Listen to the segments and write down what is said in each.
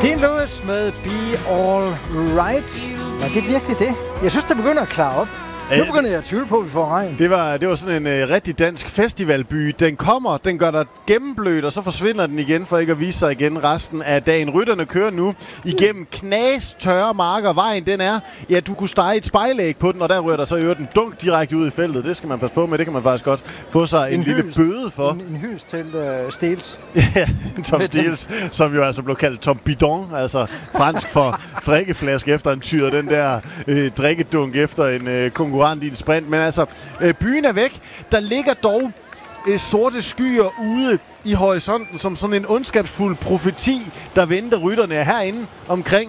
Dean Lewis med Be All Right. Var det virkelig det? Jeg synes, det begynder at klare op. Nu begynder jeg at tvivle på, at vi får regn. Det var sådan en rigtig dansk festivalby. Den kommer, den gør dig gennemblødt, og så forsvinder den igen, for ikke at vise sig igen resten af dagen. Rytterne kører nu igennem knastørre marker. Vejen, den er, ja, du kunne stege et spejlæg på den, og der rører der så i den dunk direkte ud i feltet. Det skal man passe på med. Det kan man faktisk godt få sig en lille bøde for. En hyldest til Steels. Ja, Tom Steels, som jo altså blev kaldt Tom Bidon, altså fransk for drikkeflaske efter en tyr, den der drikkedunk efter en konkurrent i en sprint. Men altså, byen er væk. Der ligger dog sorte skyer ude i horisonten, som sådan en ondskabsfuld profeti, der venter rytterne herinde omkring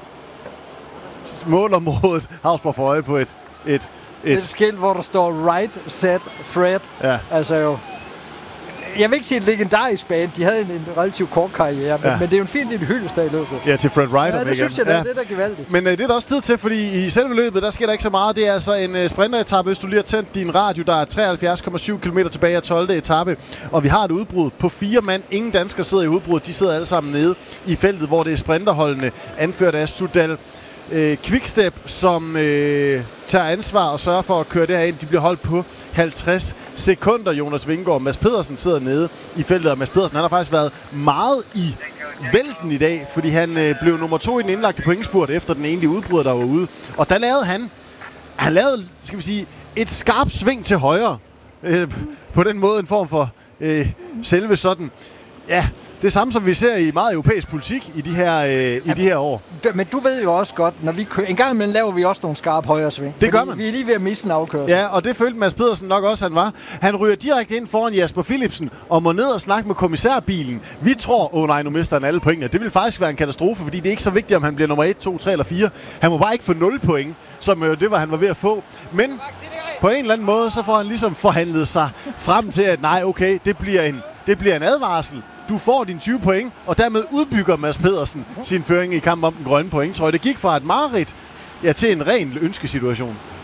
målområdet. Havsborg for øje på et skilt, hvor der står Right, Set, Fred. Ja. Altså jo... Jeg vil ikke sige et legendarisk band. De havde en relativt kort karriere, men det er jo en fin lille hyldest i løbet. Ja, til Fred Wright. Ja, det synes jeg, det er der gevaldigt. Men det er der også tid til, fordi i selve løbet, der sker der ikke så meget. Det er altså en sprinteretappe, hvis du lige har tændt din radio. Der er 73,7 km tilbage af 12. etape, og vi har et udbrud på 4 mand. Ingen danskere sidder i udbrud. De sidder alle sammen nede i feltet, hvor det er sprinterholdene, anført af Sudal Quickstep, som tager ansvar og sørger for at køre derind. De bliver holdt på 50 sekunder. Jonas Vingegaard, Mads Pedersen sidder nede i feltet, og Mads Pedersen, han har faktisk været meget i vælten i dag, fordi han blev nummer 2 i den indlagte pointspurt efter den egentlige udbryder, der var ude. Og der lavede han lavede, skal vi sige, et skarpt sving til højre. På den måde en form for selve sådan, ja, det samme, som vi ser i meget europæisk politik i de her år. Men du ved jo også godt, når vi kører... En gang imellem laver vi også nogle skarpe højre sving. Det gør man. Vi er lige ved at misse en afkørsel. Ja, og det følte Mads Pedersen nok også, han var. Han ryger direkte ind foran Jasper Philipsen og må ned og snakke med kommissærbilen. Vi tror, nej, nu mister han alle pointene. Det vil faktisk være en katastrofe, fordi det er ikke så vigtigt, om han bliver nummer 1, 2, 3 eller 4. Han må bare ikke få 0 point, som det var, han var ved at få. Men på en eller anden måde, så får han ligesom forhandlet sig frem til, at nej, okay, det bliver en advarsel. Du får dine 20 point, og dermed udbygger Mads Pedersen sin føring i kampen om den grønne pointtrøje. Det gik fra et mareridt til en ren ønskesituation.